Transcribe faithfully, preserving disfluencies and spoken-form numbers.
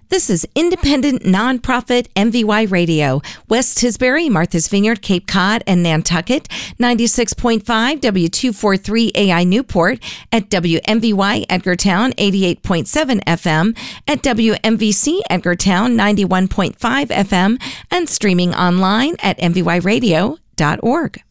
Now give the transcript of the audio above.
This is independent, nonprofit M V Y Radio. West Tisbury, Martha's Vineyard, Cape Cod, and Nantucket. ninety-six point five W two forty-three A I Newport. At W M V Y Edgartown, eighty-eight point seven F M. At W M V C Edgartown, ninety-one point five F M. And streaming online at m v y radio dot org.